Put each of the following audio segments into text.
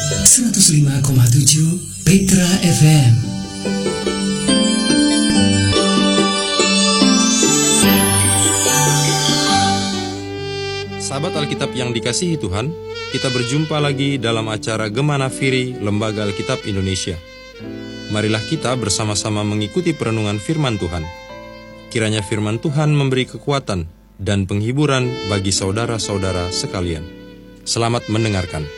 105,7 Petra FM. Sahabat Alkitab yang dikasihi Tuhan, kita berjumpa lagi dalam acara Gema Nafiri Lembaga Alkitab Indonesia. Marilah kita bersama-sama mengikuti perenungan firman Tuhan. Kiranya firman Tuhan memberi kekuatan dan penghiburan bagi saudara-saudara sekalian. Selamat mendengarkan.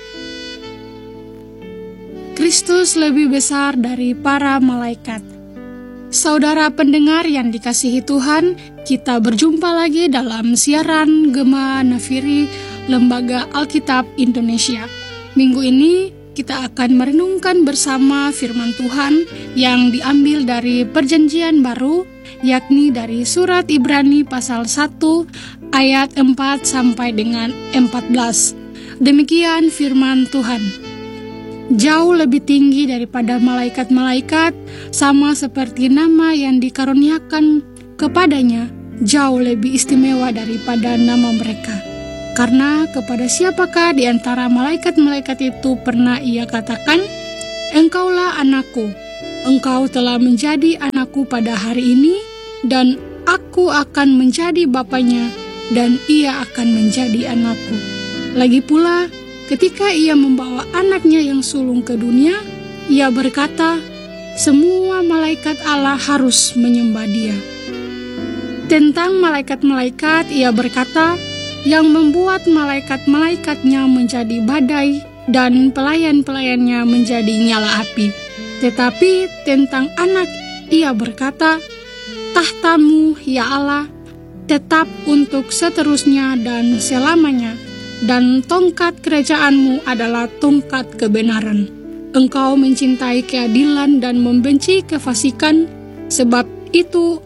Kristus lebih besar dari para malaikat. Saudara pendengar yang dikasihi Tuhan, kita berjumpa lagi dalam siaran Gema Nafiri Lembaga Alkitab Indonesia. Minggu ini kita akan merenungkan bersama firman Tuhan yang diambil dari Perjanjian Baru, yakni dari surat Ibrani pasal 1 ayat 4 sampai dengan 14. Demikian firman Tuhan. Jauh lebih tinggi daripada malaikat-malaikat, sama seperti nama yang dikaruniakan kepadanya, jauh lebih istimewa daripada nama mereka. Karena kepada siapakah di antara malaikat-malaikat itu pernah ia katakan, "Engkaulah anakku, engkau telah menjadi anakku pada hari ini, dan aku akan menjadi bapanya, dan ia akan menjadi anakku." Lagi pula, ketika ia membawa anaknya yang sulung ke dunia, ia berkata, "Semua malaikat Allah harus menyembah Dia." Tentang malaikat-malaikat, ia berkata, "Yang membuat malaikat-malaikatnya menjadi badai dan pelayan-pelayannya menjadi nyala api." Tetapi tentang anak, ia berkata, "Tahtamu, ya Allah, tetap untuk seterusnya dan selamanya, dan tongkat kerajaanmu adalah tongkat kebenaran. Engkau mencintai keadilan dan membenci kefasikan, sebab itu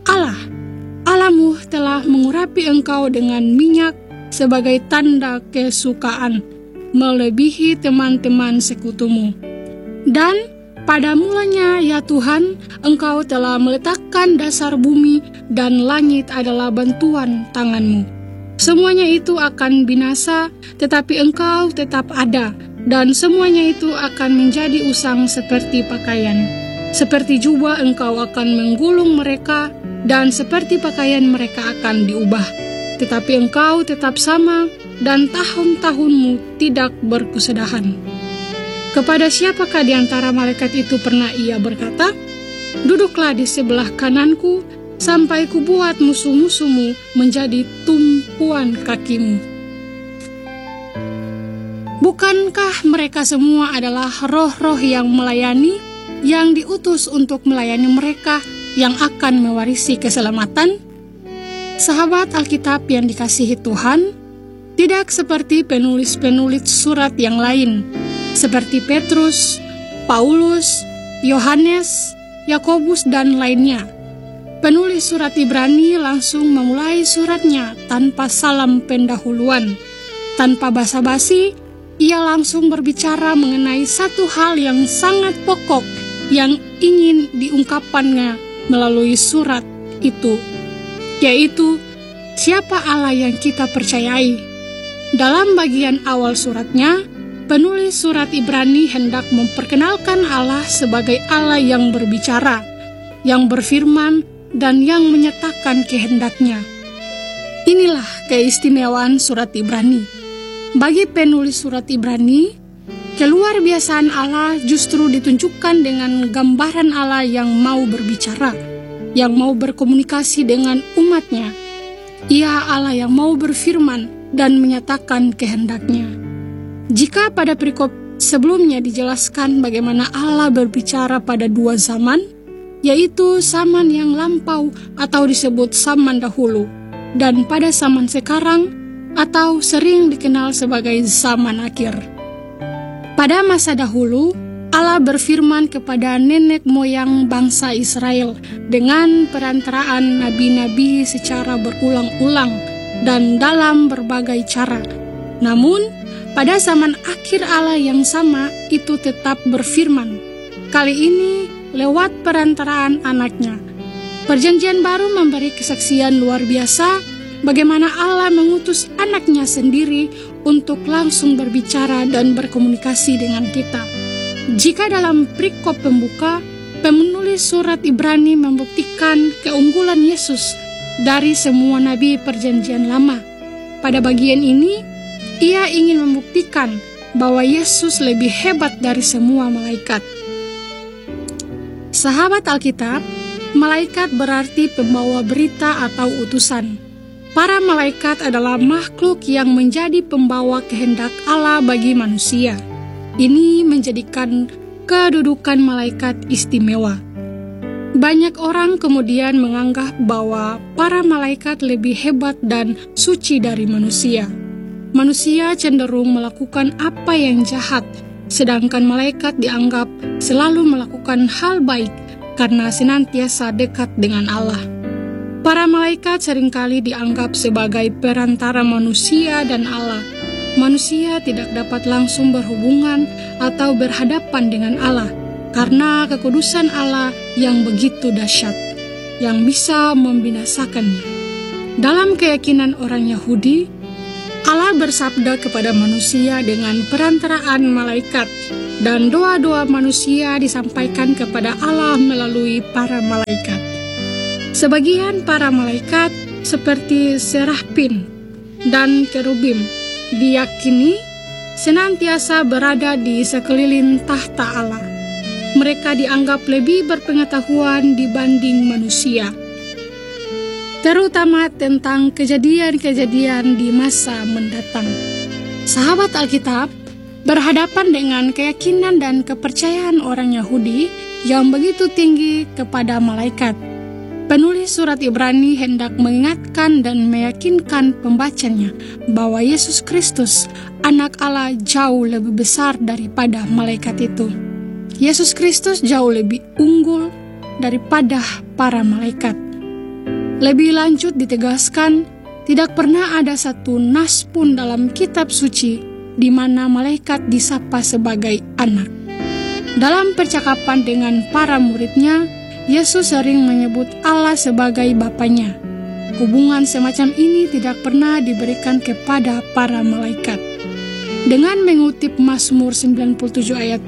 Allahmu telah mengurapi engkau dengan minyak sebagai tanda kesukaan, melebihi teman-teman sekutumu. Dan pada mulanya, ya Tuhan, engkau telah meletakkan dasar bumi, dan langit adalah bantuan tanganmu. Semuanya itu akan binasa, tetapi engkau tetap ada, dan semuanya itu akan menjadi usang seperti pakaian. Seperti jubah engkau akan menggulung mereka, dan seperti pakaian mereka akan diubah. Tetapi engkau tetap sama, dan tahun-tahunmu tidak berkesudahan. Kepada siapakah di antara malaikat itu pernah ia berkata, "Duduklah di sebelah kananku, sampai kubuat musuh-musuhmu menjadi tumpuan kakimu." Bukankah mereka semua adalah roh-roh yang melayani, yang diutus untuk melayani mereka yang akan mewarisi keselamatan? Sahabat Alkitab yang dikasihi Tuhan, tidak seperti penulis-penulis surat yang lain, seperti Petrus, Paulus, Yohanes, Yakobus, dan lainnya. Penulis surat Ibrani langsung memulai suratnya tanpa salam pendahuluan. Tanpa basa-basi, ia langsung berbicara mengenai satu hal yang sangat pokok yang ingin diungkapkannya melalui surat itu, yaitu siapa Allah yang kita percayai. Dalam bagian awal suratnya, penulis surat Ibrani hendak memperkenalkan Allah sebagai Allah yang berbicara, yang berfirman, dan yang menyatakan kehendaknya. Inilah keistimewaan surat Ibrani. Bagi penulis surat Ibrani, keluar biasaan Allah justru ditunjukkan dengan gambaran Allah yang mau berbicara, yang mau berkomunikasi dengan umatnya. Ia Allah yang mau berfirman dan menyatakan kehendaknya. Jika pada perikop sebelumnya dijelaskan bagaimana Allah berbicara pada dua zaman, yaitu zaman yang lampau atau disebut zaman dahulu, dan pada zaman sekarang atau sering dikenal sebagai zaman akhir. Pada masa dahulu, Allah berfirman kepada nenek moyang bangsa Israel dengan perantaraan nabi-nabi secara berulang-ulang dan dalam berbagai cara. Namun, pada zaman akhir Allah yang sama itu tetap berfirman, kali ini lewat perantaraan anaknya. Perjanjian Baru memberi kesaksian luar biasa bagaimana Allah mengutus anaknya sendiri untuk langsung berbicara dan berkomunikasi dengan kita. Jika dalam perikop pembuka, penulis surat Ibrani membuktikan keunggulan Yesus dari semua nabi Perjanjian Lama. Pada bagian ini, ia ingin membuktikan bahwa Yesus lebih hebat dari semua malaikat. Sahabat Alkitab, malaikat berarti pembawa berita atau utusan. Para malaikat adalah makhluk yang menjadi pembawa kehendak Allah bagi manusia. Ini menjadikan kedudukan malaikat istimewa. Banyak orang kemudian menganggap bahwa para malaikat lebih hebat dan suci dari manusia. Manusia cenderung melakukan apa yang jahat, sedangkan malaikat dianggap selalu melakukan hal baik karena senantiasa dekat dengan Allah. Para malaikat seringkali dianggap sebagai perantara manusia dan Allah. Manusia tidak dapat langsung berhubungan atau berhadapan dengan Allah karena kekudusan Allah yang begitu dahsyat, yang bisa membinasakannya. Dalam keyakinan orang Yahudi, Allah bersabda kepada manusia dengan perantaraan malaikat, dan doa-doa manusia disampaikan kepada Allah melalui para malaikat. Sebagian para malaikat seperti serafim dan kerubim diyakini senantiasa berada di sekeliling tahta Allah. Mereka dianggap lebih berpengetahuan dibanding manusia, terutama tentang kejadian-kejadian di masa mendatang. Sahabat Alkitab, berhadapan dengan keyakinan dan kepercayaan orang Yahudi yang begitu tinggi kepada malaikat, penulis surat Ibrani hendak mengingatkan dan meyakinkan pembacanya bahwa Yesus Kristus, Anak Allah, jauh lebih besar daripada malaikat itu. Yesus Kristus jauh lebih unggul daripada para malaikat. Lebih lanjut ditegaskan, tidak pernah ada satu nas pun dalam kitab suci di mana malaikat disapa sebagai anak. Dalam percakapan dengan para muridnya, Yesus sering menyebut Allah sebagai Bapanya. Hubungan semacam ini tidak pernah diberikan kepada para malaikat. Dengan mengutip Mazmur 97 ayat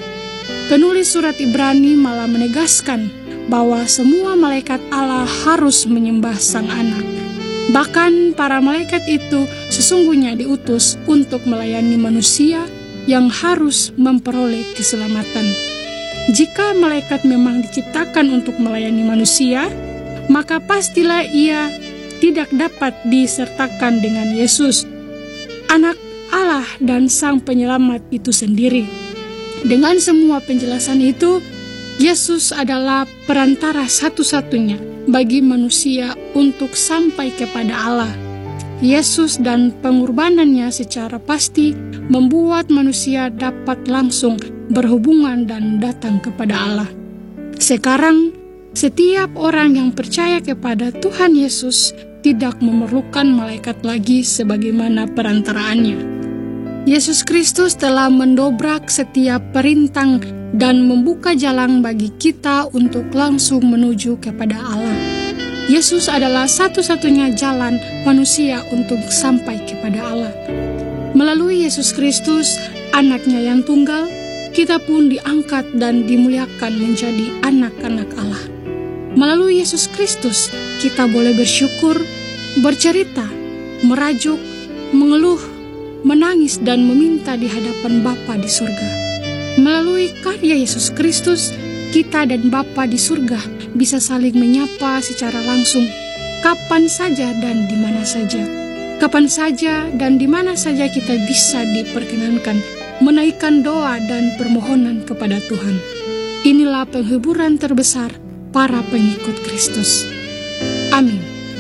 7, penulis surat Ibrani malah menegaskan bahwa semua malaikat Allah harus menyembah Sang Anak. Bahkan para malaikat itu sesungguhnya diutus untuk melayani manusia yang harus memperoleh keselamatan. Jika malaikat memang diciptakan untuk melayani manusia, maka pastilah ia tidak dapat disertakan dengan Yesus, Anak Allah dan Sang Penyelamat itu sendiri. Dengan semua penjelasan itu, Yesus adalah perantara satu-satunya bagi manusia untuk sampai kepada Allah. Yesus dan pengorbanannya secara pasti membuat manusia dapat langsung berhubungan dan datang kepada Allah. Sekarang, setiap orang yang percaya kepada Tuhan Yesus tidak memerlukan malaikat lagi sebagaimana perantaraannya. Yesus Kristus telah mendobrak setiap perintang dan membuka jalan bagi kita untuk langsung menuju kepada Allah. Yesus adalah satu-satunya jalan manusia untuk sampai kepada Allah. Melalui Yesus Kristus, Anaknya yang tunggal, kita pun diangkat dan dimuliakan menjadi anak-anak Allah. Melalui Yesus Kristus, kita boleh bersyukur, bercerita, merajuk, mengeluh, menangis dan meminta di hadapan Bapa di surga. Melalui karya Yesus Kristus, kita dan Bapa di surga bisa saling menyapa secara langsung, kapan saja dan di mana saja. Kapan saja dan di mana saja kita bisa diperkenankan menaikkan doa dan permohonan kepada Tuhan. Inilah penghiburan terbesar para pengikut Kristus. Amin.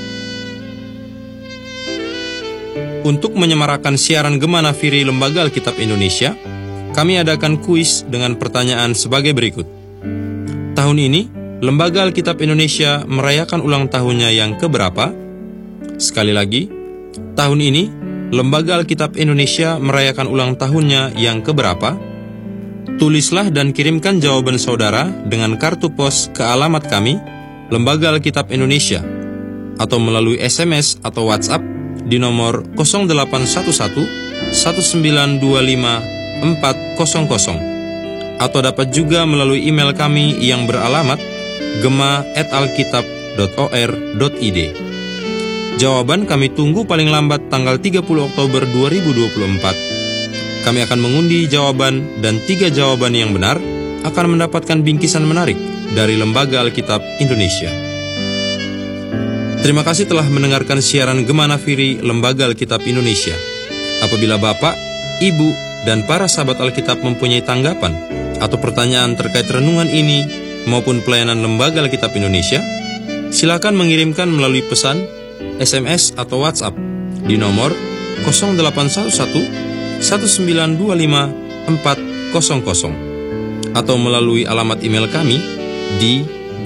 Untuk menyemarakan siaran Gema Nafiri Lembaga Alkitab Indonesia, kami adakan kuis dengan pertanyaan sebagai berikut. Tahun ini, Lembaga Alkitab Indonesia merayakan ulang tahunnya yang keberapa? Sekali lagi, tahun ini, Lembaga Alkitab Indonesia merayakan ulang tahunnya yang keberapa? Tulislah dan kirimkan jawaban saudara dengan kartu pos ke alamat kami, Lembaga Alkitab Indonesia, atau melalui SMS atau WhatsApp di nomor 0811 1925400, atau dapat juga melalui email kami yang beralamat gema@alkitab.or.id. Jawaban kami tunggu paling lambat tanggal 30 Oktober 2024. Kami akan mengundi jawaban dan 3 jawaban yang benar akan mendapatkan bingkisan menarik dari Lembaga Alkitab Indonesia. Terima kasih telah mendengarkan siaran Gema Nafiri Lembaga Alkitab Indonesia. Apabila Bapak, Ibu, dan para sahabat Alkitab mempunyai tanggapan atau pertanyaan terkait renungan ini maupun pelayanan Lembaga Alkitab Indonesia, silakan mengirimkan melalui pesan, SMS atau WhatsApp di nomor 0811 1925 400 atau melalui alamat email kami di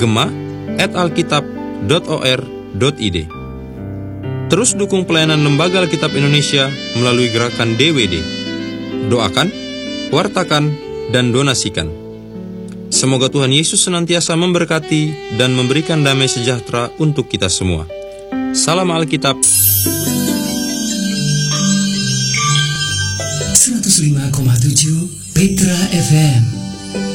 gema@alkitab.or.id. Terus dukung pelayanan Lembaga Alkitab Indonesia melalui gerakan DWD. Doakan, wartakan, dan donasikan. Semoga Tuhan Yesus senantiasa memberkati dan memberikan damai sejahtera untuk kita semua. Salam Alkitab. 105,7 Petra FM.